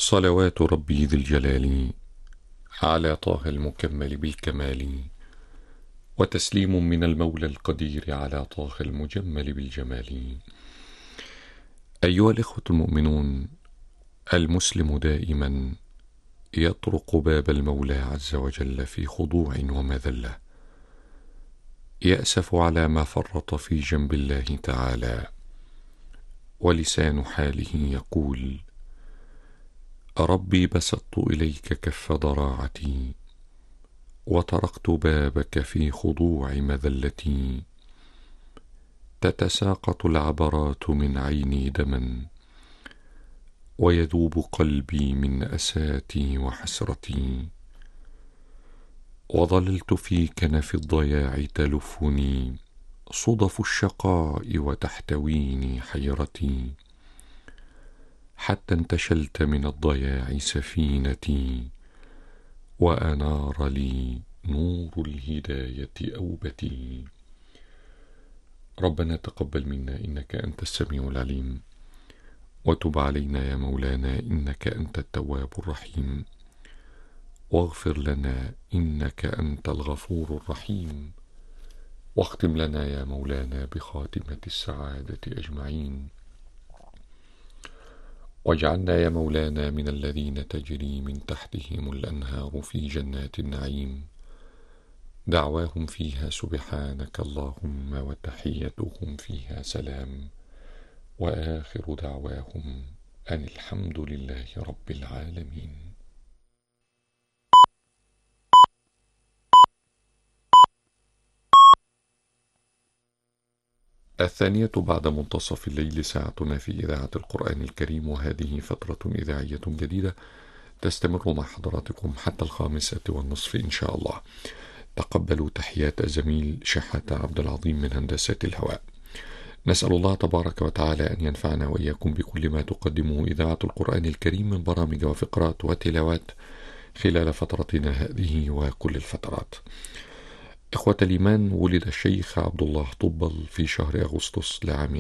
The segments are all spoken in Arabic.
صلوات ربي ذي الجلال على طه المكمل بالكمال، وتسليم من المولى القدير على طه المجمل بالجمال. أيها الإخوة المؤمنون، المسلم دائما يطرق باب المولى عز وجل في خضوع ومذلة، يأسف على ما فرط في جنب الله تعالى، ولسان حاله يقول: ربي بسطت إليك كف ضراعتي، وطرقت بابك في خضوع مذلتي، تتساقط العبرات من عيني دما، ويذوب قلبي من أساتي وحسرتي، وظللت في كنف الضياع تلفني صدف الشقاء وتحتويني حيرتي، حتى انتشلت من الضياع سفينتي، وأنار لي نور الهداية أوبتي. ربنا تقبل منا إنك أنت السميع العليم، وتب علينا يا مولانا إنك أنت التواب الرحيم، واغفر لنا إنك أنت الغفور الرحيم، واختم لنا يا مولانا بخاتمة السعادة أجمعين، واجعلنا يا مولانا من الذين تجري من تحتهم الأنهار في جنات النعيم، دعواهم فيها سبحانك اللهم، وتحيتهم فيها سلام، وآخر دعواهم أن الحمد لله رب العالمين. الثانية بعد منتصف الليل، ساعتنا في إذاعة القرآن الكريم، وهذه فترة إذاعية جديدة تستمر مع حضراتكم حتى 5:30 إن شاء الله. تقبلوا تحيات الزميل شحاتة عبد العظيم من هندسة الهواء. نسأل الله تبارك وتعالى أن ينفعنا وإياكم بكل ما تقدمه إذاعة القرآن الكريم من برامج وفقرات وتلاوات خلال فترتنا هذه وكل الفترات. إخوة الإيمان، ولد الشيخ عبد الله طبل في شهر أغسطس لعام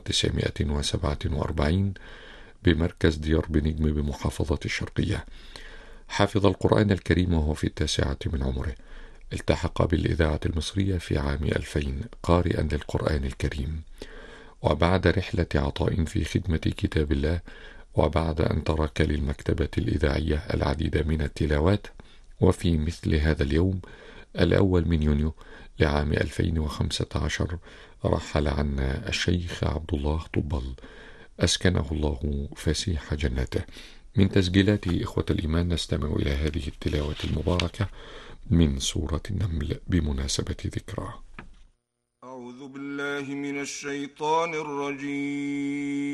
1947 بمركز ديار بنجم بمحافظة الشرقية. حافظ القرآن الكريم وهو في 9 من عمره. التحق بالإذاعة المصرية في عام 2000 قارئا للقرآن الكريم، وبعد رحلة عطاء في خدمة كتاب الله، وبعد أن ترك للمكتبة الإذاعية العديد من التلاوات، وفي مثل هذا اليوم 1 يونيو لعام 2015 رحل عنا الشيخ عبد الله طبل، أسكنه الله فسيح جنته. من تسجيلاته إخوة الإيمان نستمع إلى هذه التلاوة المباركة من سورة النمل بمناسبة ذكرى. أعوذ بالله من الشيطان الرجيم.